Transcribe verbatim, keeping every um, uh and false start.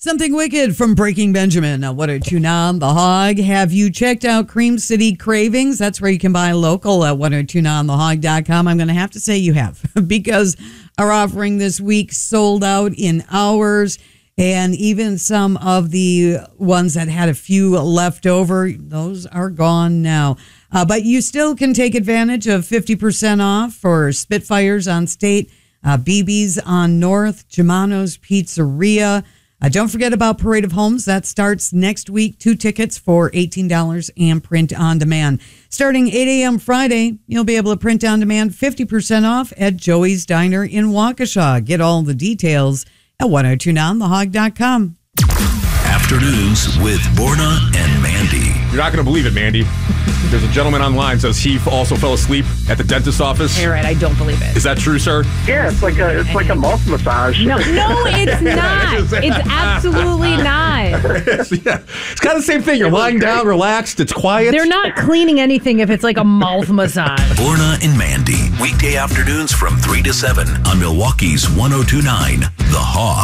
Something wicked from Breaking Benjamin. Now, what are two on the hog? Have you checked out Cream City Cravings? That's where you can buy local at what are two on the hog dot com. I'm going to have to say you have because our offering this week sold out in hours, and even some of the ones that had a few left over, those are gone now. Uh, but you still can take advantage of fifty percent off for Spitfires on State, uh, B B's on North, Germano's Pizzeria. Uh, don't forget about Parade of Homes. That starts next week. Two tickets for eighteen dollars and print on demand. Starting eight a.m. Friday, you'll be able to print on demand fifty percent off at Joey's Diner in Waukesha. Get all the details at one oh two on the hog dot com. Afternoons with Borna and Mandy. You're not going to believe it, Mandy. There's a gentleman online says he also fell asleep at the dentist's office. You're right. I don't believe it. Is that true, sir? Yeah, it's like a it's like a mouth massage. No, no, it's not. It's absolutely not. It's, yeah. It's kind of the same thing. You're lying down, relaxed. It's quiet. They're not cleaning anything if it's like a mouth massage. Borna and Mandy. Weekday afternoons from three to seven on Milwaukee's one oh two point nine The Hog.